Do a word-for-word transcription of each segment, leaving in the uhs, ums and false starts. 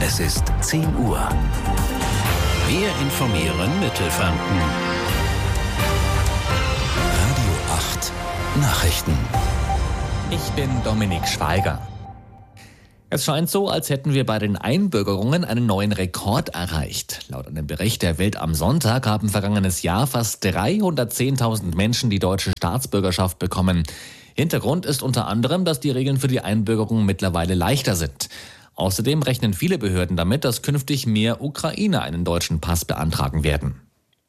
Es ist zehn Uhr. Wir informieren Mittelfranken. Radio acht Nachrichten. Ich bin Dominik Schweiger. Es scheint so, als hätten wir bei den Einbürgerungen einen neuen Rekord erreicht. Laut einem Bericht der Welt am Sonntag haben vergangenes Jahr fast dreihundertzehntausend Menschen die deutsche Staatsbürgerschaft bekommen. Hintergrund ist unter anderem, dass die Regeln für die Einbürgerung mittlerweile leichter sind. Außerdem rechnen viele Behörden damit, dass künftig mehr Ukrainer einen deutschen Pass beantragen werden.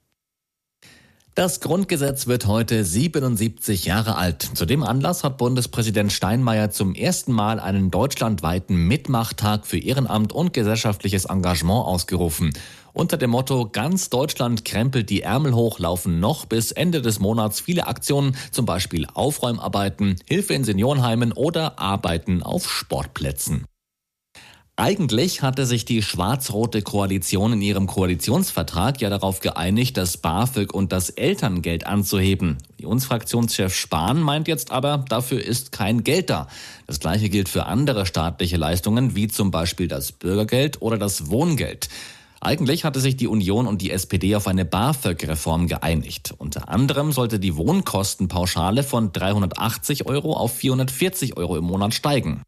Das Grundgesetz wird heute siebenundsiebzig Jahre alt. Zu dem Anlass hat Bundespräsident Steinmeier zum ersten Mal einen deutschlandweiten Mitmachtag für Ehrenamt und gesellschaftliches Engagement ausgerufen. Unter dem Motto "Ganz Deutschland krempelt die Ärmel hoch" laufen noch bis Ende des Monats viele Aktionen, zum Beispiel Aufräumarbeiten, Hilfe in Seniorenheimen oder Arbeiten auf Sportplätzen. Eigentlich hatte sich die schwarz-rote Koalition in ihrem Koalitionsvertrag ja darauf geeinigt, das BAföG und das Elterngeld anzuheben. Unionsfraktionschef Spahn meint jetzt aber, dafür ist kein Geld da. Das Gleiche gilt für andere staatliche Leistungen, wie zum Beispiel das Bürgergeld oder das Wohngeld. Eigentlich hatte sich die Union und die S P D auf eine BAföG-Reform geeinigt. Unter anderem sollte die Wohnkostenpauschale von dreihundertachtzig Euro auf vierhundertvierzig Euro im Monat steigen.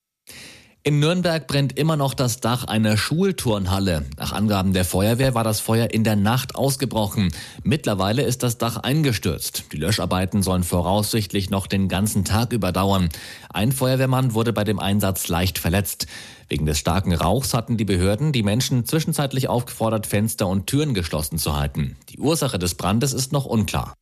In Nürnberg brennt immer noch das Dach einer Schulturnhalle. Nach Angaben der Feuerwehr war das Feuer in der Nacht ausgebrochen. Mittlerweile ist das Dach eingestürzt. Die Löscharbeiten sollen voraussichtlich noch den ganzen Tag überdauern. Ein Feuerwehrmann wurde bei dem Einsatz leicht verletzt. Wegen des starken Rauchs hatten die Behörden die Menschen zwischenzeitlich aufgefordert, Fenster und Türen geschlossen zu halten. Die Ursache des Brandes ist noch unklar.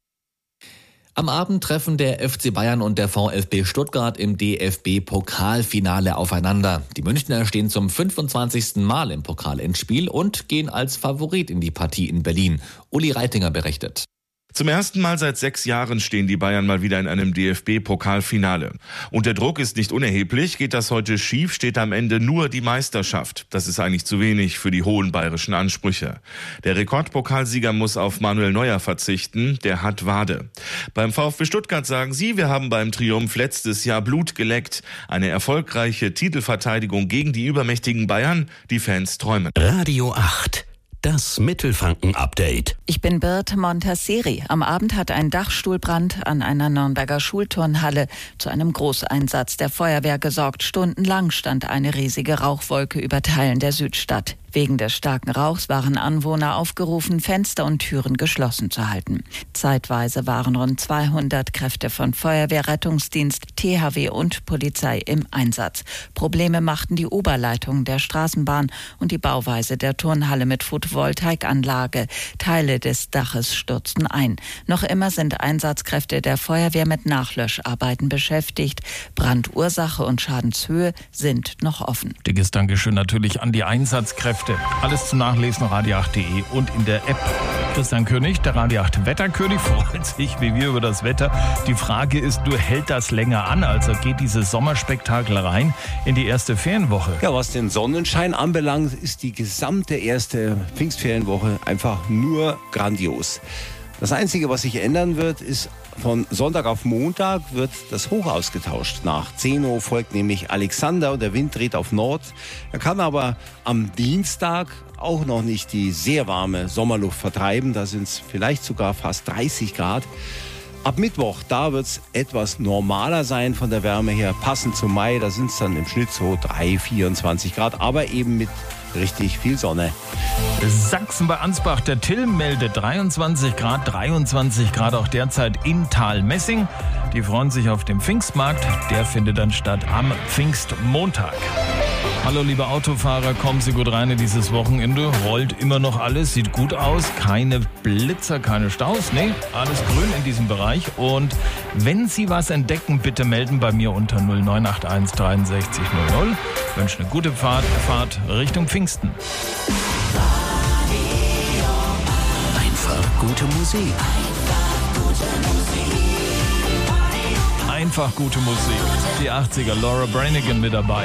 Am Abend treffen der F C Bayern und der VfB Stuttgart im D F B-Pokalfinale aufeinander. Die Münchner stehen zum fünfundzwanzigsten Mal im Pokalendspiel und gehen als Favorit in die Partie in Berlin. Uli Reitinger berichtet. Zum ersten Mal seit sechs Jahren stehen die Bayern mal wieder in einem D F B-Pokalfinale. Und der Druck ist nicht unerheblich. Geht das heute schief, steht am Ende nur die Meisterschaft. Das ist eigentlich zu wenig für die hohen bayerischen Ansprüche. Der Rekordpokalsieger muss auf Manuel Neuer verzichten. Der hat Wade. Beim VfB Stuttgart sagen sie, wir haben beim Triumph letztes Jahr Blut geleckt. Eine erfolgreiche Titelverteidigung gegen die übermächtigen Bayern. Die Fans träumen. Radio acht. Das Mittelfranken-Update. Ich bin Birte Montasseri. Am Abend hat ein Dachstuhlbrand an einer Nürnberger Schulturnhalle zu einem Großeinsatz der Feuerwehr gesorgt. Stundenlang stand eine riesige Rauchwolke über Teilen der Südstadt. Wegen des starken Rauchs waren Anwohner aufgerufen, Fenster und Türen geschlossen zu halten. Zeitweise waren rund zweihundert Kräfte von Feuerwehr, Rettungsdienst, T H W und Polizei im Einsatz. Probleme machten die Oberleitung der Straßenbahn und die Bauweise der Turnhalle mit Photovoltaikanlage. Teile des Daches stürzten ein. Noch immer sind Einsatzkräfte der Feuerwehr mit Nachlöscharbeiten beschäftigt. Brandursache und Schadenshöhe sind noch offen. Dickes Dankeschön natürlich an die Einsatzkräfte. Alles zum Nachlesen radio acht punkt de und in der App. Christian König, der Radio acht Wetterkönig, freut sich wie wir über das Wetter. Die Frage ist nur, hält das länger an? Also geht dieses Sommerspektakel rein in die erste Ferienwoche? Ja, was den Sonnenschein anbelangt, ist die gesamte erste Pfingstferienwoche einfach nur grandios. Das Einzige, was sich ändern wird, ist, von Sonntag auf Montag wird das Hoch ausgetauscht. Nach zehn Uhr folgt nämlich Alexander und der Wind dreht auf Nord. Er kann aber am Dienstag auch noch nicht die sehr warme Sommerluft vertreiben. Da sind es vielleicht sogar fast dreißig Grad. Ab Mittwoch, da wird es etwas normaler sein von der Wärme her. Passend zum Mai, da sind es dann im Schnitt so drei, vierundzwanzig Grad, aber eben mit richtig viel Sonne. Sachsen bei Ansbach, der Till meldet dreiundzwanzig Grad, dreiundzwanzig Grad auch derzeit in Thalmessing. Die freuen sich auf den Pfingstmarkt, der findet dann statt am Pfingstmontag. Hallo liebe Autofahrer, kommen Sie gut rein in dieses Wochenende. Rollt immer noch alles, sieht gut aus. Keine Blitzer, keine Staus. Nee, alles grün in diesem Bereich. Und wenn Sie was entdecken, bitte melden bei mir unter null neun acht eins dreiundsechzig null null. Ich wünsche eine gute Fahrt, Fahrt Richtung Pfingsten. Einfach gute Musik. Einfach gute Musik. Die achtziger, Laura Branigan mit dabei.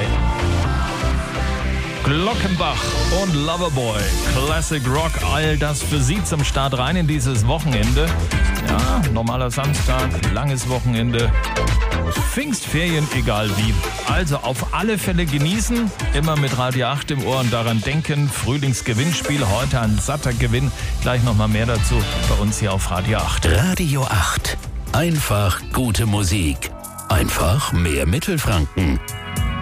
Glockenbach und Loverboy, Classic Rock, all das für Sie zum Start rein in dieses Wochenende. Ja, normaler Samstag, langes Wochenende. muss. Pfingstferien, egal wie. Also auf alle Fälle genießen, immer mit Radio acht im Ohr und daran denken. Frühlingsgewinnspiel, heute ein satter Gewinn. Gleich nochmal mehr dazu bei uns hier auf Radio acht. Radio acht. Einfach gute Musik. Einfach mehr Mittelfranken.